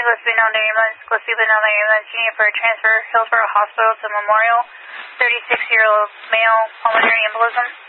Gillespie down to ambulance. Gillespie down to ambulance. You need for a transfer. Hillsborough Hospital to Memorial. 36-year-old male, pulmonary embolism.